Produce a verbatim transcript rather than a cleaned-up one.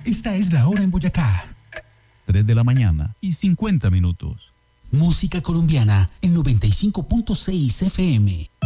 Esta es la hora en Boyacá. tres de la mañana y cincuenta minutos. Música colombiana en noventa y cinco punto seis F M.